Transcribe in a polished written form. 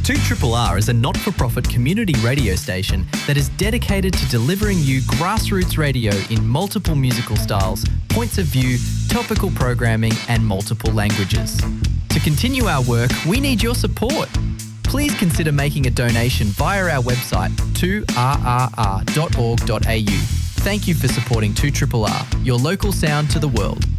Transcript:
2RRR is a not-for-profit community radio station that is dedicated to delivering you grassroots radio in multiple musical styles, points of view, topical programming and multiple languages. To continue our work, we need your support. Please consider making a donation via our website 2rrr.org.au. Thank you for supporting 2RRR, your local sound to the world.